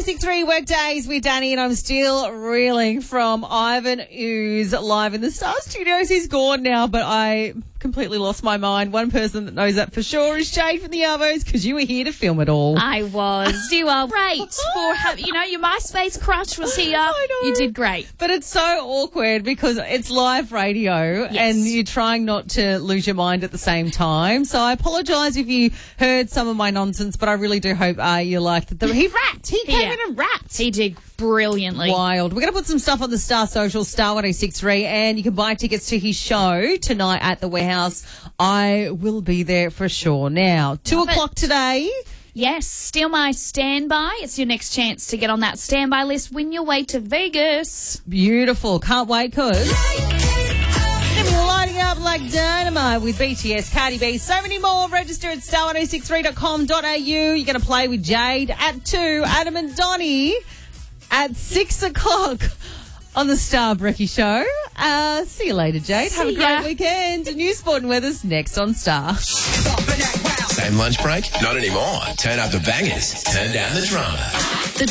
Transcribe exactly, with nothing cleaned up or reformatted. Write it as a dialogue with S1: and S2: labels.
S1: six three Workdays with Danny, and I'm still reeling from Ivan Ooze live in the Star Studios. He's gone now, but I completely lost my mind. One person that knows that for sure is Jade from the Arvos, because you were here to film it all.
S2: I was. You are great for having, you know, your MySpace crush was here.
S1: I know.
S2: You did great.
S1: But it's so awkward because it's live radio
S2: Yes.
S1: and you're trying not to lose your mind at the same time. So I apologise if you heard some of my nonsense, but I really do hope uh, you liked it. He rapped. He came
S2: Yeah.
S1: in and rapped.
S2: He did brilliantly.
S1: Wild. We're going to put some stuff on the Star Social, Star one oh six three, and you can buy tickets to his show tonight at the Warehouse. I will be there for sure. Now, two
S2: Love it.
S1: o'clock today.
S2: Yes, Steal My Standby. It's your next chance to get on that standby list. Win your way to Vegas.
S1: Beautiful. Can't wait, cause I'm lighting up like dynamite with B T S, Cardi B. So many more. Register at star one oh six three dot com dot a u. You're going to play with Jade at two. Adam and Donnie at six o'clock on the Star Brekkie Show. Uh, see you later, Jade. Have a
S2: See
S1: great
S2: ya.
S1: weekend. New sport and weather's next on Star.
S3: Same lunch break? Not anymore. Turn up the bangers. Turn down the drama.